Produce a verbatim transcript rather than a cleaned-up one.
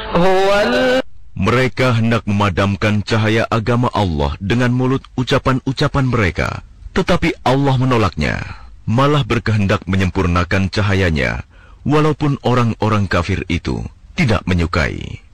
Mereka hendak memadamkan cahaya agama Allah dengan mulut ucapan-ucapan mereka, tetapi Allah menolaknya, malah berkehendak menyempurnakan cahayanya, walaupun orang-orang kafir itu tidak menyukai.